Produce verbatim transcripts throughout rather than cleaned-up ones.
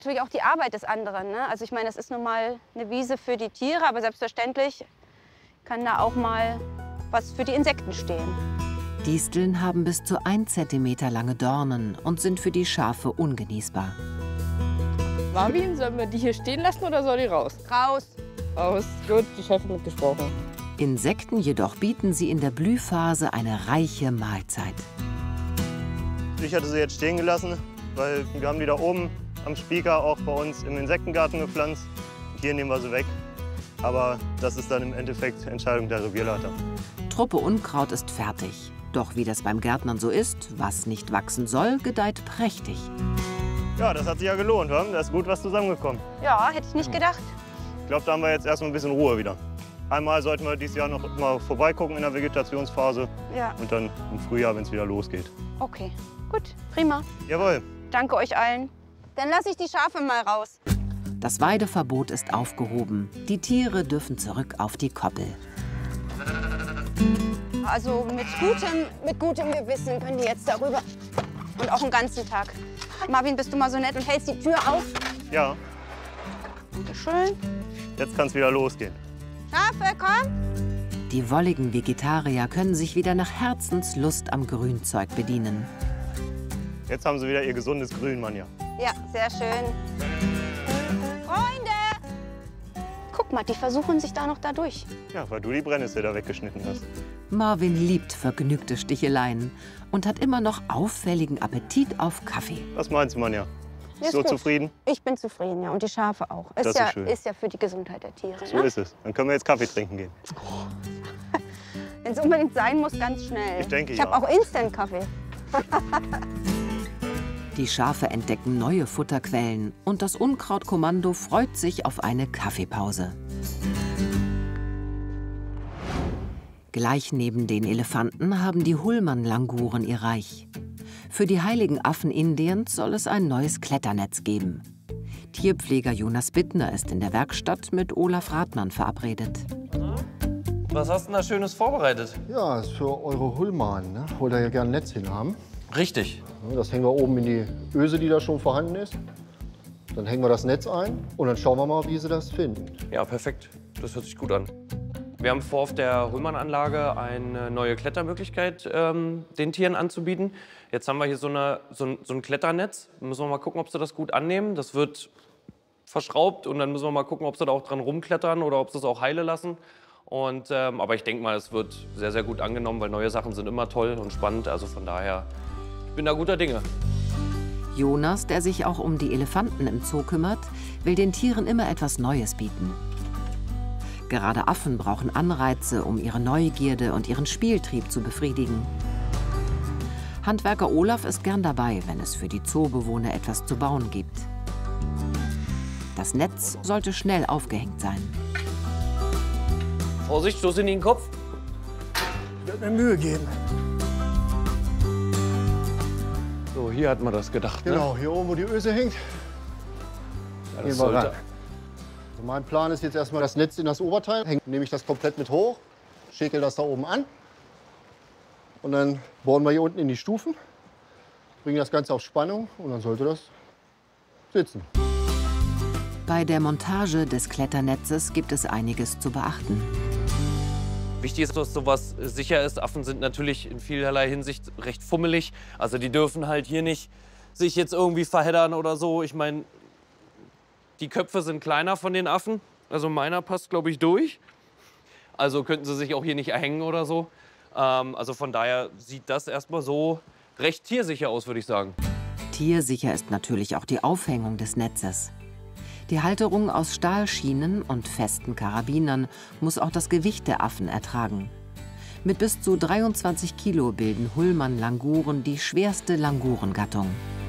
natürlich auch die Arbeit des anderen. Ne? Also ich meine, das ist nun mal eine Wiese für die Tiere, aber selbstverständlich kann da auch mal was für die Insekten stehen. Disteln haben bis zu ein Zentimeter lange Dornen und sind für die Schafe ungenießbar. Marvin, sollen wir die hier stehen lassen oder soll die raus? Raus. Raus. Gut, die Chefin hat gesprochen. Insekten jedoch bieten sie in der Blühphase eine reiche Mahlzeit. Ich hatte sie jetzt stehen gelassen, weil wir haben die da oben am Spieker auch bei uns im Insektengarten gepflanzt. Hier nehmen wir sie weg. Aber das ist dann im Endeffekt Entscheidung der Revierleiter. Truppe Unkraut ist fertig. Doch wie das beim Gärtnern so ist, was nicht wachsen soll, gedeiht prächtig. Ja, das hat sich ja gelohnt. Wa? Da ist gut was zusammengekommen. Ja, hätte ich nicht gedacht. Ich glaube, da haben wir jetzt erstmal ein bisschen Ruhe wieder. Einmal sollten wir dieses Jahr noch mal vorbeigucken in der Vegetationsphase. Ja. Und dann im Frühjahr, wenn es wieder losgeht. Okay, gut, prima. Jawohl. Danke euch allen. Dann lasse ich die Schafe mal raus. Das Weideverbot ist aufgehoben. Die Tiere dürfen zurück auf die Koppel. Also mit gutem, mit gutem Gewissen können die jetzt darüber. Und auch den ganzen Tag. Marvin, bist du mal so nett und hältst die Tür auf? Ja. Dankeschön. Jetzt kann es wieder losgehen. Schafe, komm! Die wolligen Vegetarier können sich wieder nach Herzenslust am Grünzeug bedienen. Jetzt haben sie wieder ihr gesundes Grün, Manja. Ja, sehr schön. Freunde! Guck mal, die versuchen sich da noch da durch. Ja, weil du die Brennnessel da weggeschnitten hast. Marvin liebt vergnügte Sticheleien und hat immer noch auffälligen Appetit auf Kaffee. Was meinst du, Manja? Ist So gut. zufrieden? Ich bin zufrieden, ja. Und die Schafe auch. Ist, Das ist ja, schön. ist ja für die Gesundheit der Tiere. So Ne? ist es. Dann können wir jetzt Kaffee trinken gehen. Wenn es unbedingt sein muss, ganz schnell. Ich denke, ich ja. habe auch Instant-Kaffee. Die Schafe entdecken neue Futterquellen und das Unkrautkommando freut sich auf eine Kaffeepause. Gleich neben den Elefanten haben die Hullmann-Languren ihr Reich. Für die heiligen Affen Indiens soll es ein neues Kletternetz geben. Tierpfleger Jonas Bittner ist in der Werkstatt mit Olaf Rathmann verabredet. Was hast du denn da Schönes vorbereitet? Ja, das ist für eure Hullmahn. Ne? Wollt ihr ja gerne ein Netz hin haben. Richtig. Das hängen wir oben in die Öse, die da schon vorhanden ist. Dann hängen wir das Netz ein und dann schauen wir mal, wie sie das finden. Ja, perfekt. Das hört sich gut an. Wir haben vor, auf der Hullmann-Anlage eine neue Klettermöglichkeit ähm, den Tieren anzubieten. Jetzt haben wir hier so, eine, so, ein, so ein Kletternetz. Da müssen wir mal gucken, ob sie das gut annehmen. Das wird verschraubt und dann müssen wir mal gucken, ob sie da auch dran rumklettern oder ob sie es auch heile lassen. Und, ähm, aber ich denke mal, es wird sehr, sehr gut angenommen, weil neue Sachen sind immer toll und spannend. Also von daher, ich bin da guter Dinge. Jonas, der sich auch um die Elefanten im Zoo kümmert, will den Tieren immer etwas Neues bieten. Gerade Affen brauchen Anreize, um ihre Neugierde und ihren Spieltrieb zu befriedigen. Handwerker Olaf ist gern dabei, wenn es für die Zoobewohner etwas zu bauen gibt. Das Netz sollte schnell aufgehängt sein. Vorsicht, stoß in den Kopf. Ich werde mir Mühe geben. So, hier hat man das gedacht, ne? Genau, hier oben, wo die Öse hängt, Ja, gehen das wir sollte, ran. Also mein Plan ist jetzt erstmal das Netz in das Oberteil. Hängt, nehme ich das komplett mit hoch, schäkel das da oben an. Und dann bohren wir hier unten in die Stufen, bringen das Ganze auf Spannung und dann sollte das sitzen. Bei der Montage des Kletternetzes gibt es einiges zu beachten. Wichtig ist, dass sowas sicher ist. Affen sind natürlich in vielerlei Hinsicht recht fummelig. Also die dürfen halt hier nicht sich jetzt irgendwie verheddern oder so. Ich meine, die Köpfe sind kleiner von den Affen. Also meiner passt, glaube ich, durch. Also könnten sie sich auch hier nicht erhängen oder so. Ähm, also von daher sieht das erstmal so recht tiersicher aus, würde ich sagen. Tiersicher ist natürlich auch die Aufhängung des Netzes. Die Halterung aus Stahlschienen und festen Karabinern muss auch das Gewicht der Affen ertragen. Mit bis zu dreiundzwanzig Kilo bilden Hullmann-Languren die schwerste Langurengattung.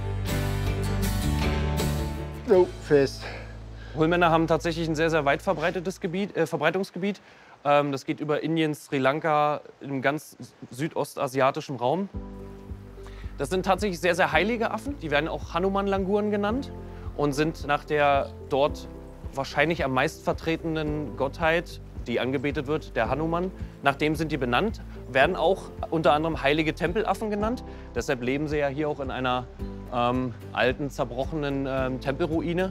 So, fest. Hullmänner haben tatsächlich ein sehr, sehr weit verbreitetes Gebiet, äh, Verbreitungsgebiet. Ähm, das geht über Indien, Sri Lanka, im ganz südostasiatischen Raum. Das sind tatsächlich sehr, sehr heilige Affen. Die werden auch Hanuman-Languren genannt und sind nach der dort wahrscheinlich am meist vertretenen Gottheit, die angebetet wird, der Hanuman. Nach dem sind die benannt, werden auch unter anderem heilige Tempelaffen genannt. Deshalb leben sie ja hier auch in einer ähm, alten, zerbrochenen ähm, Tempelruine.